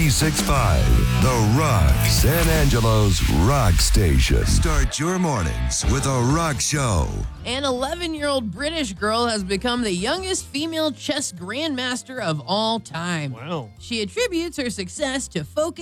96.5, The Rock, San Angelo's rock station. Start your mornings with a rock show. An 11-year-old British girl has become the youngest female chess grandmaster of all time. Wow. She attributes her success to focus